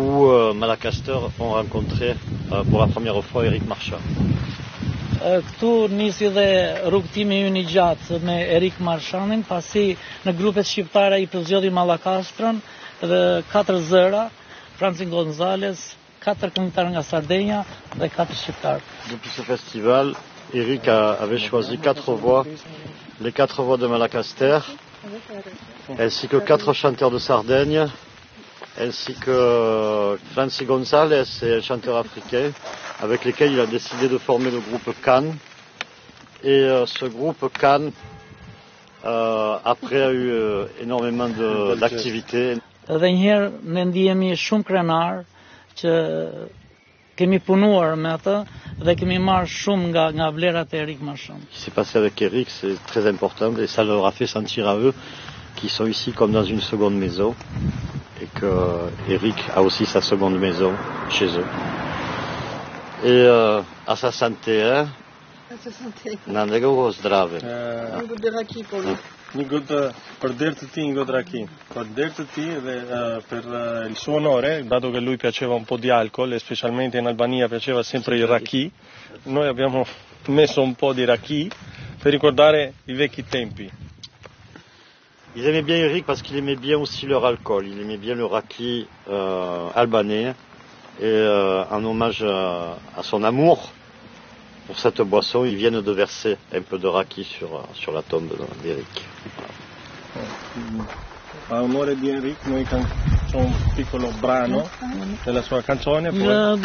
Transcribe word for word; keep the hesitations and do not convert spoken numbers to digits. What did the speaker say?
où euh, Malacaster ont rencontré euh, pour la première fois Éric Marchand. Këtu nisi dhe rrugtimi ynë i gjatë me Éric Marchandin, pasi në grupet shqiptare i përzgjodhi Malacastrën dhe katër zëra, Franci Gonzales, katër këngëtarë nga Sardenja dhe katër shqiptarë. Depuis ce festival, Éric a, avait choisi quatre voix, les quatre voix de Malacaster, ainsi que quatre chanteurs de Sardaigne, ainsi que Franci Gonzales, et un chanteur africain, avec lesquels il a décidé de former le groupe Cannes. Et euh, ce groupe Cannes, euh, après, a eu euh, énormément de, d'activités. Dhe njëherë ne ndihemi shumë krenar që kemi punuar me atë dhe kemi marrë shumë nga, nga vlerat e Éric Marchand. Ce qui s'est passé avec Éric, c'est très important et ça leur a fait sentir à eux qu'ils sont ici comme dans une seconde maison et que Éric a aussi sa seconde maison chez eux. Et euh, à sa santé, hein? À sa santé. Nandego zdrave. Un goût de raki pour lui. Një gotë për derë të ti, një gotë raki. Për derë të ti dhe uh, per uh, il suo onore, dato che lui piaceva un po' di alcol e specialmente in Albania piaceva sempre il raki, noi abbiamo messo un po' di raki per ricordare i vecchi tempi. Ils aimaient bien Éric parce qu'il aimait bien aussi leur alcool. Il aimait bien le raki euh, albanais et euh, en hommage à, à son amour pour cette boisson, ils viennent de verser un peu de raki sur, sur la tombe d'Éric. A onore di Éric noi can- c'è un piccolo brano della sua canzone. Poi...